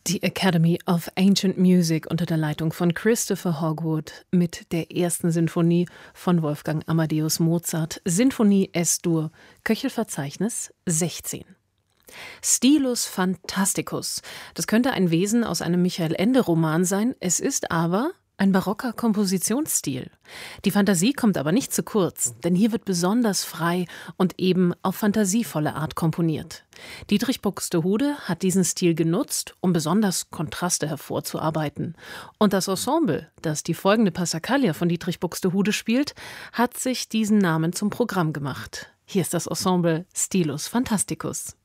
Die Academy of Ancient Music unter der Leitung von Christopher Hogwood mit der ersten Sinfonie von Wolfgang Amadeus Mozart, Sinfonie S-Dur, Köchelverzeichnis 16. Stilus Fantasticus. Das könnte ein Wesen aus einem Michael-Ende-Roman sein, es ist aber ein barocker Kompositionsstil. Die Fantasie kommt aber nicht zu kurz, denn hier wird besonders frei und eben auf fantasievolle Art komponiert. Dietrich Buxtehude hat diesen Stil genutzt, um besonders Kontraste hervorzuarbeiten. Und das Ensemble, das die folgende Passacaglia von Dietrich Buxtehude spielt, hat sich diesen Namen zum Programm gemacht. Hier ist das Ensemble Stilus Fantasticus.